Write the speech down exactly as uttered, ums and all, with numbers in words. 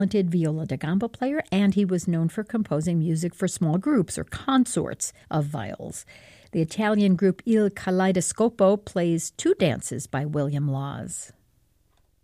talented viola da gamba player, and he was known for composing music for small groups or consorts of viols. The Italian group Il Kaleidoscopo plays two dances by William Laws.